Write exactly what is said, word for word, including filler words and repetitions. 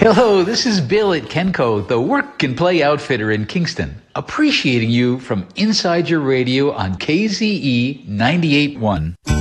Hello, this is Bill at Kenco, the work and play outfitter in Kingston, appreciating you from inside your radio on K Z E ninety-eight point one.